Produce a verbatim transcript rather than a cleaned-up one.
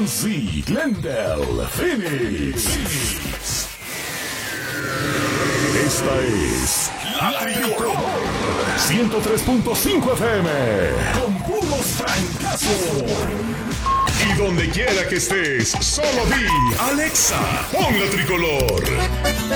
Z, Glendale, Phoenix. Esta es La Tricolor ciento tres punto cinco F M con puros francazos. Y donde quiera que estés, solo di Alexa, pon La Tricolor.